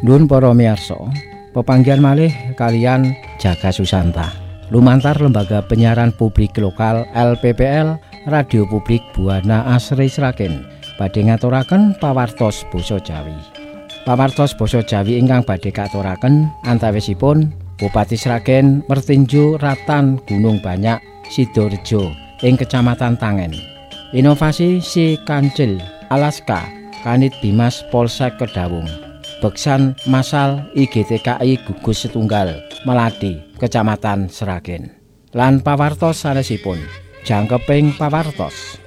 Nuwun para miyarsa, pepanggihan malih kalian Jaga Susanta. Lumantar Lembaga Penyiaran Publik Lokal LPPL Radio Publik Buana Asri Sragen badhe ngaturaken pawartos basa Jawi. Pawartos basa Jawi ingkang badhe katuraken antawisipun Bupati Sragen Mertinju Ratan Gunung Banyak Sidorejo ing Kecamatan Tangen. Inovasi Si Kancil Alaska Kanit Bimas Polsek Kedawung. Beksan Masal IGTKI Gugus Setunggal Melati Kecamatan Sragen. Lan pawartos sanesipun jangkeping pawartos.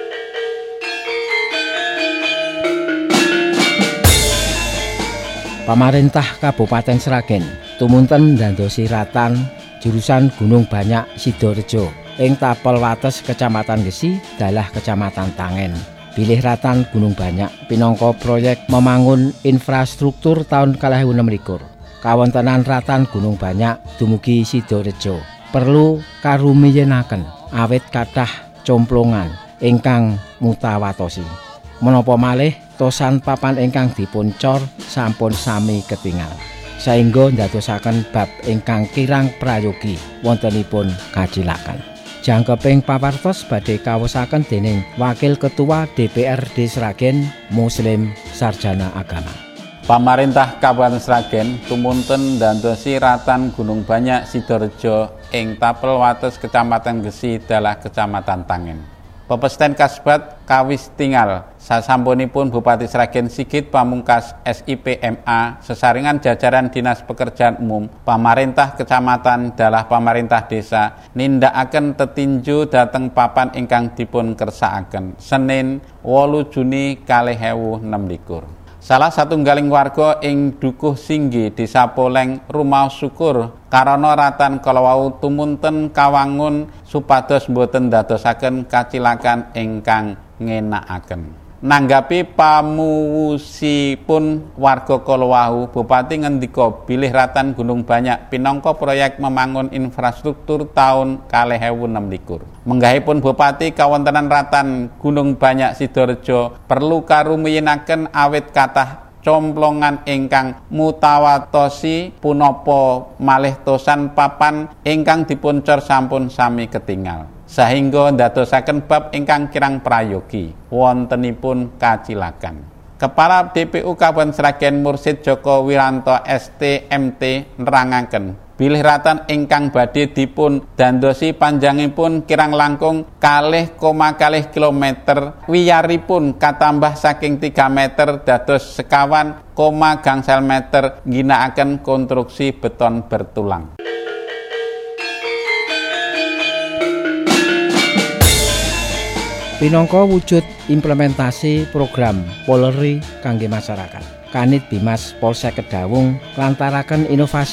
Pamarentah Kabupaten Sragen tumunten ndandosi ratan jurusan Gunung Banyak Sidorejo ing tapel wates Kecamatan Gesi dalah Kecamatan Tangen. Bilih ratan Gunung Banyak pinangka proyek membangun infrastruktur tahun 2016. Kawontenan ratan Gunung Banyak dumugi Sidorejo perlu karumiyenaken awit kathah complongan ingkang mutawatosi. Menapa malih tosan papan ingkang dipun cor sampun sami ketingal. Saengga ndadosaken bab ingkang kirang prayogi wontenipun kacilakan. Jangkeping pawartos badhe kawosaken dening Wakil Ketua DPRD Sragen Muslim Sarjana Agama. Pamarentah Kabupaten Sragen tumunten ndandosi ratan Gunung Banyak Sidorejo ing tapel wates Kecamatan Gesi dalah Kecamatan Tangen. Pepesten kasebat kawis tingal sasampunipun Bupati Sragen Sigit Pamungkas SIP MA sesarengan jajaran Dinas Pekerjaan Umum pamarentah kecamatan dalah pamarentah desa nindakaken tetinju dhateng papan ingkang dipun kersakaken Senin 8 Juni 2016. Salah satunggaling warga ing Dukuh Singgi Desa Poleng Rumah Syukur karana ratan kalawau tumunten kawangun supados boten ndadosaken kacilakan ingkang ngenakaken. Nanggapi pamuwusipun warga kalawau, Bupati ngendika bilih ratan Gunung Banyak pinangka proyek membangun infrastruktur tahun 2016. Menggahipun Bupati kawontenan ratan Gunung Banyak Sidorejo perlu karumiyenaken awit kathah complongan ingkang mutawatosi punapa malih tosan papan ingkang dipuncor sampun sami ketingal. Sahingga ndadosaken bab ingkang kirang prayogi wontenipun kacilakan. Kepala DPU Kabupaten Sragen Mursid Joko Wiranto STMT nerangaken bilih ratan ingkang badhe dipun dandosi panjangipun kirang langkung 2,2 kilometer, wiyaripun katambah saking 3 meter dados 51,5 meter ngginakaken konstruksi beton bertulang. Pinangka wujud implementasi program Polri kangge masyarakat, Kanit Bimas Polsek Kedawung lantaraken inovasi